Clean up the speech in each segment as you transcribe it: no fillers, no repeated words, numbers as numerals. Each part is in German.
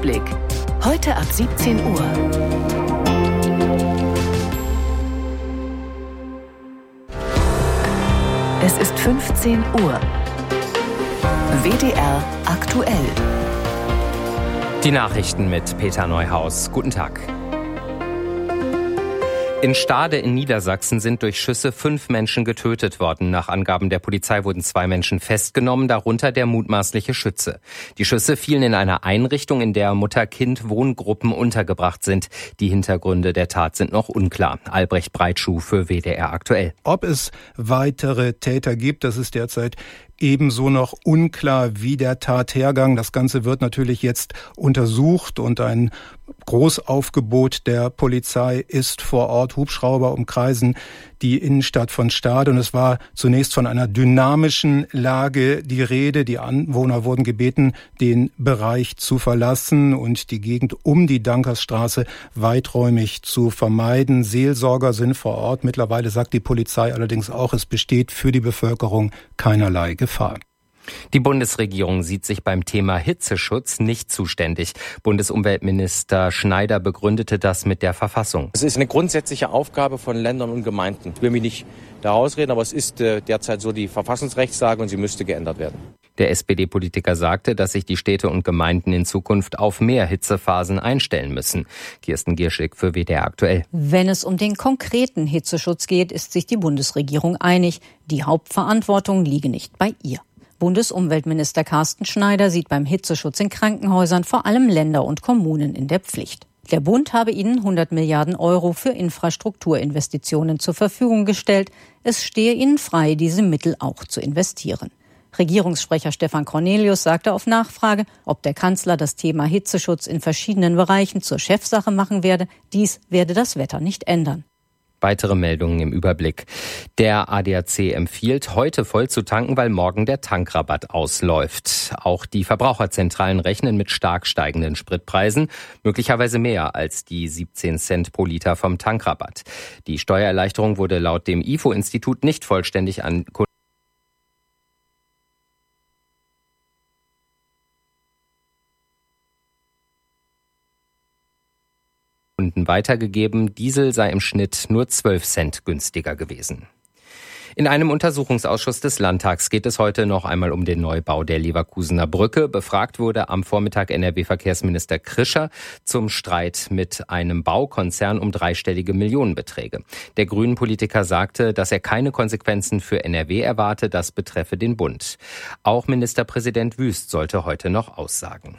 Überblick. Heute ab 17 Uhr. Es ist 15 Uhr. WDR aktuell. Die Nachrichten mit Peter Neuhaus. Guten Tag. In Stade in Niedersachsen sind durch Schüsse 5 Menschen getötet worden. Nach Angaben der Polizei wurden 2 Menschen festgenommen, darunter der mutmaßliche Schütze. Die Schüsse fielen in einer Einrichtung, in der Mutter-Kind-Wohngruppen untergebracht sind. Die Hintergründe der Tat sind noch unklar. Albrecht Breitschuh für WDR aktuell. Ob es weitere Täter gibt, das ist derzeit ebenso noch unklar wie der Tathergang. Das Ganze wird natürlich jetzt untersucht und ein Großaufgebot der Polizei ist vor Ort. Hubschrauber umkreisen die Innenstadt von Stade und es war zunächst von einer dynamischen Lage die Rede. Die Anwohner wurden gebeten, den Bereich zu verlassen und die Gegend um die Dankersstraße weiträumig zu vermeiden. Seelsorger sind vor Ort. Mittlerweile sagt die Polizei allerdings auch, es besteht für die Bevölkerung keinerlei Gefahr. Die Bundesregierung sieht sich beim Thema Hitzeschutz nicht zuständig. Bundesumweltminister Schneider begründete das mit der Verfassung. Es ist eine grundsätzliche Aufgabe von Ländern und Gemeinden. Ich will mich nicht da rausreden, aber es ist derzeit so die Verfassungsrechtslage und sie müsste geändert werden. Der SPD-Politiker sagte, dass sich die Städte und Gemeinden in Zukunft auf mehr Hitzephasen einstellen müssen. Kirsten Gierschig für WDR aktuell. Wenn es um den konkreten Hitzeschutz geht, ist sich die Bundesregierung einig. Die Hauptverantwortung liege nicht bei ihr. Bundesumweltminister Carsten Schneider sieht beim Hitzeschutz in Krankenhäusern vor allem Länder und Kommunen in der Pflicht. Der Bund habe ihnen 100 Milliarden Euro für Infrastrukturinvestitionen zur Verfügung gestellt. Es stehe ihnen frei, diese Mittel auch zu investieren. Regierungssprecher Stefan Cornelius sagte auf Nachfrage, ob der Kanzler das Thema Hitzeschutz in verschiedenen Bereichen zur Chefsache machen werde. Dies werde das Wetter nicht ändern. Weitere Meldungen im Überblick. Der ADAC empfiehlt, heute voll zu tanken, weil morgen der Tankrabatt ausläuft. Auch die Verbraucherzentralen rechnen mit stark steigenden Spritpreisen, möglicherweise mehr als die 17 Cent pro Liter vom Tankrabatt. Die Steuererleichterung wurde laut dem IFO-Institut nicht vollständig an Kunden weitergegeben. Diesel sei im Schnitt nur 12 Cent günstiger gewesen. In einem Untersuchungsausschuss des Landtags geht es heute noch einmal um den Neubau der Leverkusener Brücke. Befragt wurde am Vormittag NRW-Verkehrsminister Krischer zum Streit mit einem Baukonzern um dreistellige Millionenbeträge. Der Grünen-Politiker sagte, dass er keine Konsequenzen für NRW erwarte, das betreffe den Bund. Auch Ministerpräsident Wüst sollte heute noch aussagen.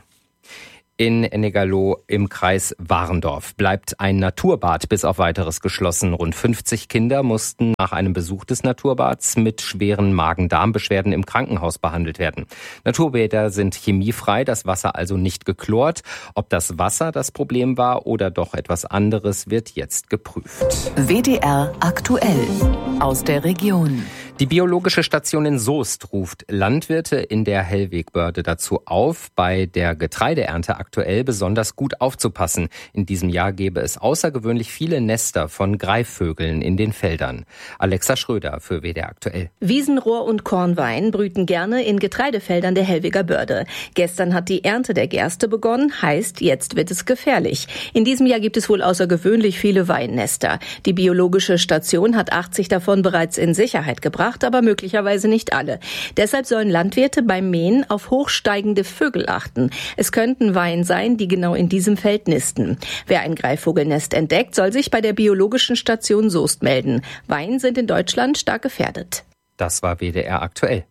In Ennegerloh im Kreis Warendorf bleibt ein Naturbad bis auf Weiteres geschlossen. Rund 50 Kinder mussten nach einem Besuch des Naturbads mit schweren Magen-Darm-Beschwerden im Krankenhaus behandelt werden. Naturbäder sind chemiefrei, das Wasser also nicht gechlort. Ob das Wasser das Problem war oder doch etwas anderes, wird jetzt geprüft. WDR aktuell aus der Region. Die biologische Station in Soest ruft Landwirte in der Hellwegbörde dazu auf, bei der Getreideernte aktuell besonders gut aufzupassen. In diesem Jahr gäbe es außergewöhnlich viele Nester von Greifvögeln in den Feldern. Alexa Schröder für WDR aktuell. Wiesenrohr und Kornwein brüten gerne in Getreidefeldern der Hellweger Börde. Gestern hat die Ernte der Gerste begonnen, heißt, jetzt wird es gefährlich. In diesem Jahr gibt es wohl außergewöhnlich viele Weinnester. Die biologische Station hat 80 davon bereits in Sicherheit gebracht, aber möglicherweise nicht alle. Deshalb sollen Landwirte beim Mähen auf hochsteigende Vögel achten. Es könnten Weihen sein, die genau in diesem Feld nisten. Wer ein Greifvogelnest entdeckt, soll sich bei der biologischen Station Soest melden. Weihen sind in Deutschland stark gefährdet. Das war WDR aktuell.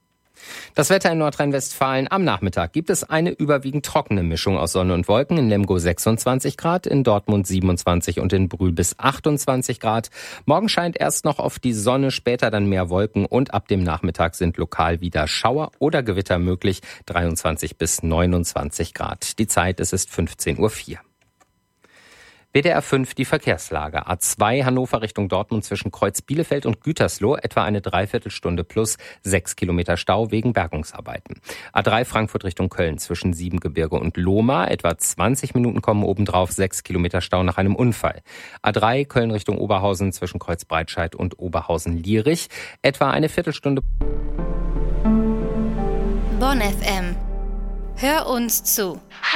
Das Wetter in Nordrhein-Westfalen. Am Nachmittag gibt es eine überwiegend trockene Mischung aus Sonne und Wolken. In Lemgo 26 Grad, in Dortmund 27 und in Brühl bis 28 Grad. Morgen scheint erst noch oft die Sonne, später dann mehr Wolken und ab dem Nachmittag sind lokal wieder Schauer oder Gewitter möglich. 23 bis 29 Grad. Die Zeit, es ist 15:04 Uhr. WDR 5 die Verkehrslage. A2 Hannover Richtung Dortmund zwischen Kreuz Bielefeld und Gütersloh etwa eine Dreiviertelstunde plus 6 Kilometer Stau wegen Bergungsarbeiten. A3 Frankfurt Richtung Köln zwischen Siebengebirge und Lohmar etwa 20 Minuten kommen obendrauf, 6 Kilometer Stau nach einem Unfall. A3 Köln Richtung Oberhausen zwischen Kreuz Breitscheid und Oberhausen-Lierich etwa eine Viertelstunde. Bonn FM. Hör uns zu.